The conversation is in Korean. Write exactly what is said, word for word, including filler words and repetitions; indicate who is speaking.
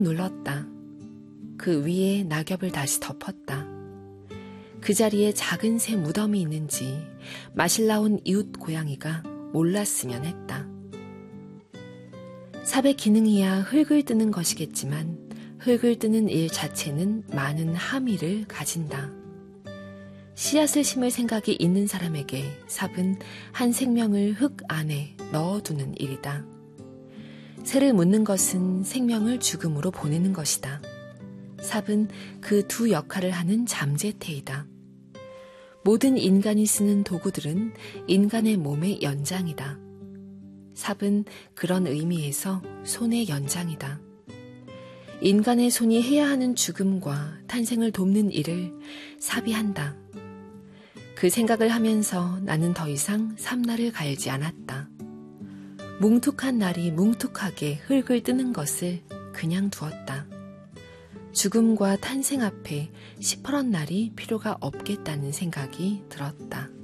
Speaker 1: 눌렀다. 그 위에 낙엽을 다시 덮었다. 그 자리에 작은 새 무덤이 있는지 마실 나온 이웃 고양이가 몰랐으면 했다. 삽의 기능이야 흙을 뜨는 것이겠지만 흙을 뜨는 일 자체는 많은 함의를 가진다. 씨앗을 심을 생각이 있는 사람에게 삽은 한 생명을 흙 안에 넣어두는 일이다. 새를 묻는 것은 생명을 죽음으로 보내는 것이다. 삽은 그 두 역할을 하는 잠재태이다. 모든 인간이 쓰는 도구들은 인간의 몸의 연장이다. 삽은 그런 의미에서 손의 연장이다. 인간의 손이 해야 하는 죽음과 탄생을 돕는 일을 삽이 한다. 그 생각을 하면서 나는 더 이상 삼날을 갈지 않았다. 뭉툭한 날이 뭉툭하게 흙을 뜨는 것을 그냥 두었다. 죽음과 탄생 앞에 시퍼런 날이 필요가 없겠다는 생각이 들었다.